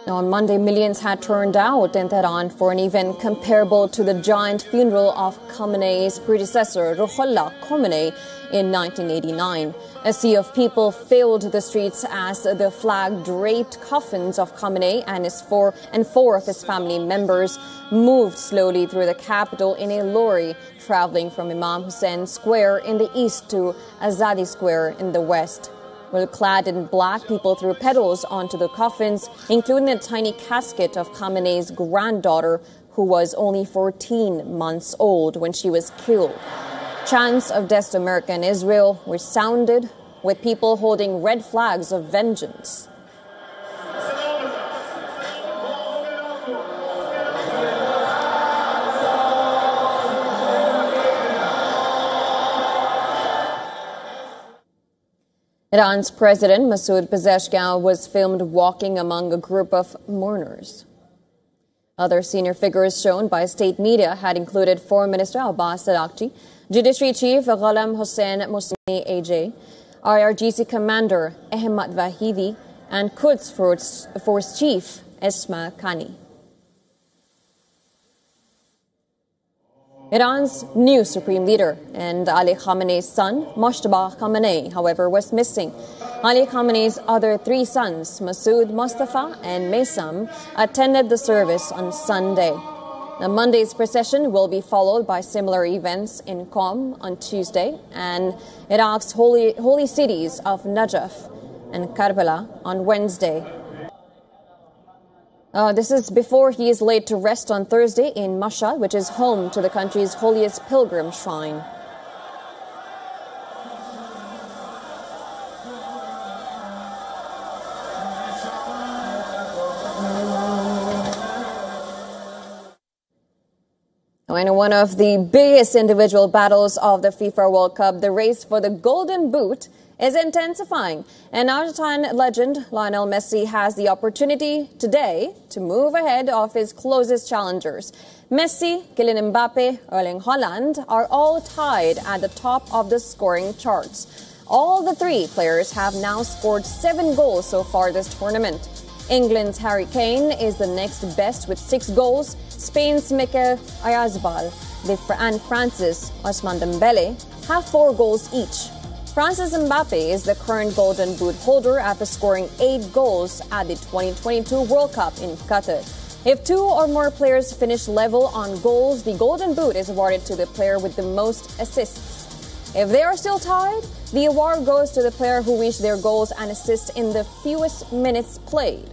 Now, on Monday, millions had turned out in Tehran for an event comparable to the giant funeral of Khamenei's predecessor, Ruhollah Khomeini, in 1989. A sea of people filled the streets as the flag-draped coffins of Khamenei and four of his family members moved slowly through the capital in a lorry, traveling from Imam Hussein Square in the east to Azadi Square in the west. Well, clad in black, people threw petals onto the coffins, including a tiny casket of Khamenei's granddaughter, who was only 14 months old when she was killed. Chants of death to America and Israel were sounded, with people holding red flags of vengeance. Iran's President Masoud Pezeshkian was filmed walking among a group of mourners. Other senior figures shown by state media had included Foreign Minister Abbas Araghchi, Judiciary Chief Ghulam Hossein Mohseni AJ, IRGC Commander Ahmad Vahidi, and Quds Force Chief Esma Khani. Iran's new supreme leader and Ali Khamenei's son, Mojtaba Khamenei, however, was missing. Ali Khamenei's other three sons, Masoud, Mustafa, and Maysam, attended the service on Sunday. Now, Monday's procession will be followed by similar events in Qom on Tuesday and Iraq's holy cities of Najaf and Karbala on Wednesday. This is before he is laid to rest on Thursday in Mashhad, which is home to the country's holiest pilgrim shrine. In one of the biggest individual battles of the FIFA World Cup, the race for the Golden Boot is intensifying. And Argentine legend Lionel Messi has the opportunity today to move ahead of his closest challengers. Messi, Kylian Mbappe, Erling Haaland are all tied at the top of the scoring charts. All the three players have now scored 7 goals so far this tournament. England's Harry Kane is the next best with 6 goals. Spain's Mikel Oyarzabal and France's Ousmane Dembele have 4 goals each. France's Mbappe is the current Golden Boot holder after scoring 8 goals at the 2022 World Cup in Qatar. If 2 or more players finish level on goals, the Golden Boot is awarded to the player with the most assists. If they are still tied, the award goes to the player who reached their goals and assists in the fewest minutes played.